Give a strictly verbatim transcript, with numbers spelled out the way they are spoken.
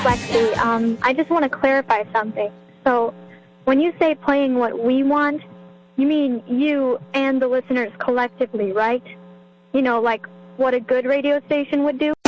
Lexi, um, I just want to clarify something. So, when you say playing what we want, you mean you and the listeners collectively, right? You know, like what a good radio station would do?